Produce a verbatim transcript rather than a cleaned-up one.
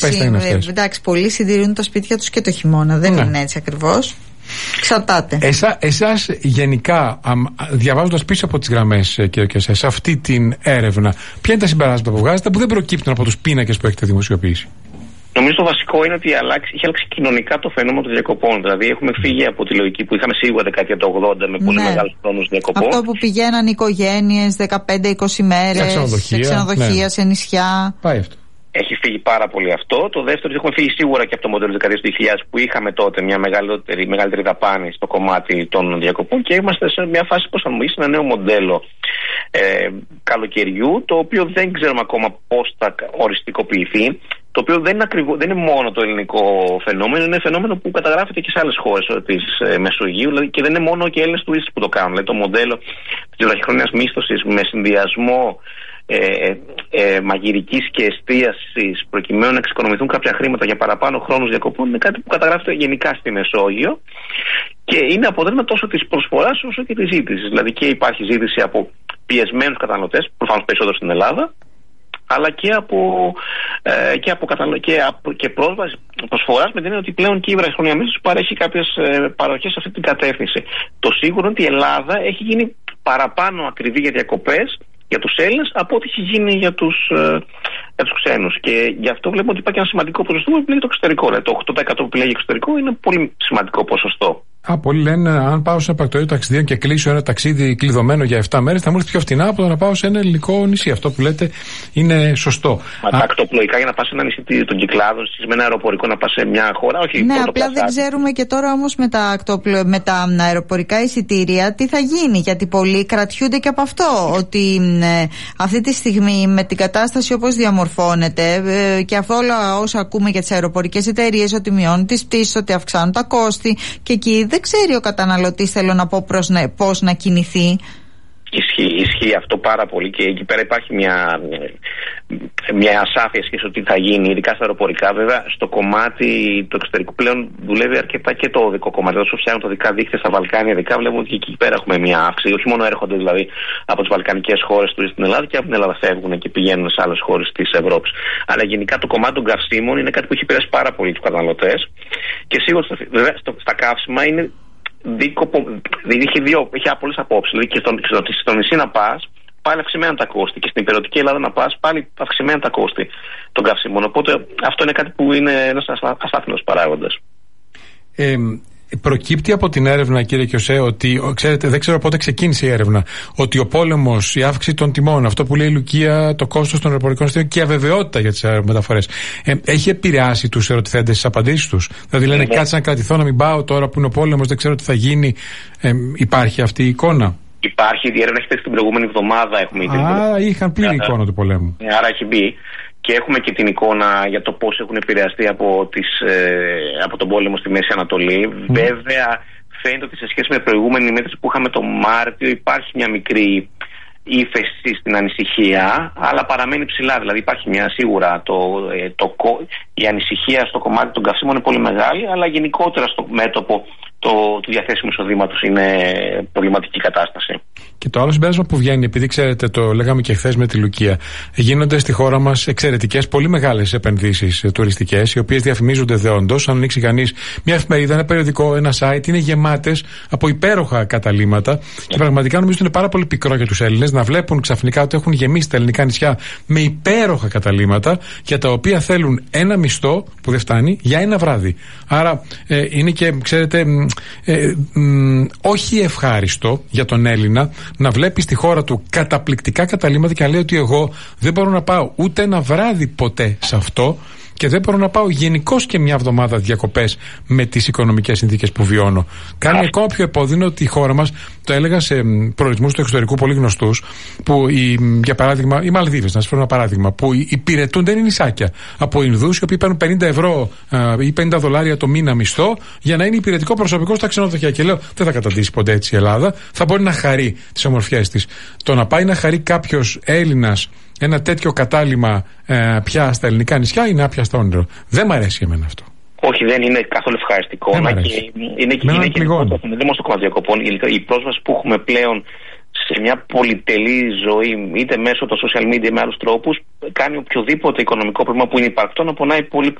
Εντάξει, πολλοί συντηρούν τα σπίτια τους και το χειμώνα. Δεν ναι. είναι έτσι ακριβώς. Εξαρτάται. Εσά, εσάς γενικά, διαβάζοντας πίσω από τις γραμμές, κύριε Κιωσέ, σε αυτή την έρευνα, ποια είναι τα συμπεράσματα που βγάζετε που δεν προκύπτουν από τους πίνακες που έχετε δημοσιοποιήσει? Νομίζω το βασικό είναι ότι αλλάξει, είχε αλλάξει κοινωνικά το φαινόμενο των διακοπών. Δηλαδή, έχουμε φύγει από τη λογική που είχαμε σίγουρα δεκαετία του ογδόντα με πολύ ναι. μεγάλους χρόνους διακοπών. Αυτό που πηγαίναν οι οικογένειες δεκαπέντε είκοσι μέρες σε ξενοδοχεία, σε, ξενοδοχεία, ναι. σε νησιά. Πάει αυτό. Έχει φύγει πάρα πολύ αυτό. Το δεύτερο, έχουμε φύγει σίγουρα και από το μοντέλο της δεκαετίας του δύο χιλιάδες που είχαμε τότε μια μεγαλύτερη, μεγαλύτερη δαπάνη στο κομμάτι των διακοπών και είμαστε σε μια φάση προσαρμογής σε ένα νέο μοντέλο ε, καλοκαιριού, το οποίο δεν ξέρουμε ακόμα πώς θα οριστικοποιηθεί. Το οποίο δεν είναι, ακριβώς, δεν είναι μόνο το ελληνικό φαινόμενο, είναι φαινόμενο που καταγράφεται και σε άλλες χώρες της ε, Μεσογείου, δηλαδή, και δεν είναι μόνο και Έλληνες τουρίστες που το κάνουν. Δηλαδή, το μοντέλο της βραχυχρόνιας μίσθωσης με συνδυασμό ε, ε, μαγειρικής και εστίασης προκειμένου να εξοικονομηθούν κάποια χρήματα για παραπάνω χρόνους διακοπών είναι κάτι που καταγράφεται γενικά στη Μεσόγειο και είναι αποτέλεσμα τόσο της προσφοράς όσο και της ζήτησης. Δηλαδή και υπάρχει ζήτηση από πιεσμένους καταναλωτές, προφανώς περισσότερο στην Ελλάδα, αλλά και από, ε, και, από καταναλω... και, από... και πρόσβαση προσφοράς με την έννοια ότι πλέον και η βραχυχρόνια μίσθωση παρέχει κάποιες ε, παροχές σε αυτή την κατεύθυνση. Το σίγουρο είναι ότι η Ελλάδα έχει γίνει παραπάνω ακριβή για διακοπές για τους Έλληνες από ό,τι έχει γίνει για τους, ε, για τους ξένους. Και γι' αυτό βλέπουμε ότι υπάρχει ένα σημαντικό ποσοστό που επιλέγει το εξωτερικό. Δηλαδή το οκτώ τοις εκατό που επιλέγει εξωτερικό είναι πολύ σημαντικό ποσοστό. Α, πολλοί λένε αν πάω σε ένα πρακτορείο ταξιδίων και κλείσω ένα ταξίδι κλειδωμένο για επτά μέρες θα μου έρθει πιο φτηνά από το να πάω σε ένα ελληνικό νησί. Αυτό που λέτε είναι σωστό. Μα τα ακτοπλοϊκά για να πας σε ένα νησί των Κυκλάδων, με ένα αεροπορικό να πας σε μια χώρα, όχι. Ναι, απλά δεν ξέρουμε και τώρα όμως με τα, ακτοπλο... με τα αεροπορικά εισιτήρια τι θα γίνει. Γιατί πολλοί κρατιούνται και από αυτό. Ότι ε, αυτή τη στιγμή με την κατάσταση όπως διαμορφώνεται ε, και αυτό όλα όσα ακούμε για τις αεροπορικές εταιρείες, ότι μειώνουν τις πτήσεις, ότι αυξάνουν τα κόστη και εκεί. Δεν ξέρει ο καταναλωτής, θέλω να πω, προς, πώς να κινηθεί. Ισχύει, ισχύει αυτό πάρα πολύ και εκεί πέρα υπάρχει μια, μια ασάφεια σχέση ότι θα γίνει, ειδικά στα αεροπορικά. Βέβαια, στο κομμάτι του εξωτερικού πλέον δουλεύει αρκετά και το οδικό κομμάτι. Όσο φτιάχνουν τα οδικά δίκτυα στα Βαλκάνια, ειδικά βλέπουμε ότι εκεί πέρα έχουμε μια αύξηση. Όχι μόνο έρχονται δηλαδή από τις βαλκανικές χώρες τουρίστες στην Ελλάδα και από την Ελλάδα φεύγουν και πηγαίνουν σε άλλες χώρες της Ευρώπης. Αλλά γενικά το κομμάτι των καυσίμων είναι κάτι που έχει επηρεάσει πάρα πολύ τους καταναλωτές. Και σίγουρα βέβαια στα καύσιμα είναι. Δίκοπο, έχει, δύο, έχει πολλές απόψεις. Δηλαδή και στο, στο, στο νησί να πας, πάλι αυξημένα τα κόστη. Και στην υπηρετική Ελλάδα να πας, πάλι αυξημένα τα κόστη των καυσίμων. Οπότε αυτό είναι κάτι που είναι ένας αστάθμιος παράγοντας. Ε, Προκύπτει από την έρευνα, κύριε Κιωσέ, ότι, ξέρετε, δεν ξέρω πότε ξεκίνησε η έρευνα, ότι ο πόλεμος, η αύξηση των τιμών, αυτό που λέει η Λουκία, το κόστος των αεροπορικών εισιτηρίων και η αβεβαιότητα για τις αερομεταφορές, ε, έχει επηρεάσει τους ερωτηθέντες στις απαντήσεις τους? Δηλαδή λένε ναι. κάτσε να κρατηθώ, να μην πάω τώρα που είναι ο πόλεμος, δεν ξέρω τι θα γίνει. Ε, υπάρχει αυτή η εικόνα? Υπάρχει, η έρευνα έχει φτάσει την προηγούμενη εβδομάδα. Έχουμε Α, είχαν πλήρη Άρα, εικόνα του πολέμου. Άρα έχει μπει. Και έχουμε και την εικόνα για το πώς έχουν επηρεαστεί από, τις, ε, από τον πόλεμο στη Μέση Ανατολή. Mm. Βέβαια, φαίνεται ότι σε σχέση με προηγούμενη μέτρηση που είχαμε το Μάρτιο υπάρχει μια μικρή ύφεση στην ανησυχία, αλλά παραμένει ψηλά. Δηλαδή υπάρχει μια σίγουρα το, ε, το, η ανησυχία στο κομμάτι των καυσίμων είναι πολύ μεγάλη, αλλά γενικότερα στο μέτωπο το, του διαθέσιμου εισοδήματος είναι προβληματική κατάσταση. Και το άλλο συμπέρασμα που βγαίνει, επειδή ξέρετε, το λέγαμε και χθες με τη Λουκία, γίνονται στη χώρα μας εξαιρετικές, πολύ μεγάλες επενδύσεις τουριστικές, οι οποίες διαφημίζονται δεόντως. Αν ανοίξει κανείς μια εφημερίδα, ένα περιοδικό, ένα site, είναι γεμάτες από υπέροχα καταλύματα. Yeah. Και πραγματικά νομίζω ότι είναι πάρα πολύ πικρό για τους Έλληνες να βλέπουν ξαφνικά ότι έχουν γεμίσει τα ελληνικά νησιά με υπέροχα καταλύματα, για τα οποία θέλουν ένα μισθό που δεν φτάνει για ένα βράδυ. Άρα ε, είναι και, ξέρετε, ε, ε, ε, όχι ευχάριστο για τον Έλληνα να βλέπει στη χώρα του καταπληκτικά καταλύματα και να λέει ότι εγώ δεν μπορώ να πάω ούτε ένα βράδυ ποτέ σε αυτό και δεν μπορώ να πάω γενικώς και μια εβδομάδα διακοπές με τις οικονομικές συνθήκες που βιώνω. Κάνει ακόμα πιο επώδυνο ότι η χώρα μας, το έλεγα σε προορισμούς του εξωτερικού πολύ γνωστούς, που οι, για παράδειγμα, οι Μαλδίβες, να σας φέρω ένα παράδειγμα, που υπηρετούν, δεν είναι νησάκια, από Ινδούς οι οποίοι παίρνουν πενήντα ευρώ α, ή πενήντα δολάρια το μήνα μισθό για να είναι υπηρετικό προσωπικό στα ξενοδοχεία. Και λέω, δεν θα καταντήσει ποτέ έτσι η Ελλάδα, θα μπορεί να χαρεί τις ομορφιές της. Το να πάει να χαρεί κάποιος Έλληνας ένα τέτοιο κατάλημα ε, πια στα ελληνικά νησιά είναι άπιαστο όνειρο. Δεν μ' αρέσει εμένα αυτό. Όχι, δεν είναι καθόλου ευχαριστικό. Δεν και είναι και, είναι και, είναι και δεν μόνο στο κομμάτι διακοπών. Η πρόσβαση που έχουμε πλέον σε μια πολυτελή ζωή, είτε μέσω των social media με άλλους τρόπους, κάνει οποιοδήποτε οικονομικό πρόβλημα που είναι υπαρκτό να πονάει πολύ